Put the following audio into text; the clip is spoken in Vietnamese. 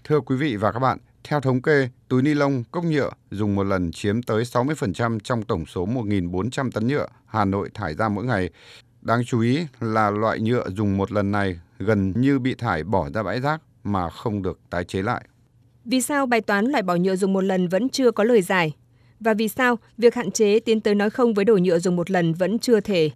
Thưa quý vị và các bạn, theo thống kê, túi ni lông, cốc nhựa dùng một lần chiếm tới 60% trong tổng số 1.400 tấn nhựa Hà Nội thải ra mỗi ngày. Đáng chú ý là loại nhựa dùng một lần này gần như bị thải bỏ ra bãi rác mà không được tái chế lại. Vì sao bài toán loại bỏ nhựa dùng một lần vẫn chưa có lời giải? Và vì sao việc hạn chế tiến tới nói không với đồ nhựa dùng một lần vẫn chưa thể